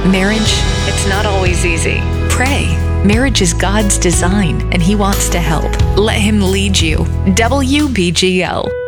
Marriage, it's not always easy. Pray. Marriage is God's design, and He wants to help. Let Him lead you. WBGL.